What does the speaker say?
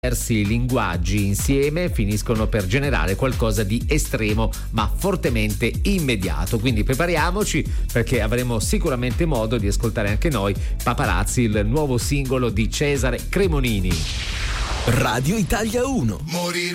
diversi linguaggi insieme finiscono per generare qualcosa di estremo ma fortemente immediato. Quindi prepariamoci, perché avremo sicuramente modo di ascoltare anche noi Paparazzi, il nuovo singolo di Cesare Cremonini. Radio Italia 1.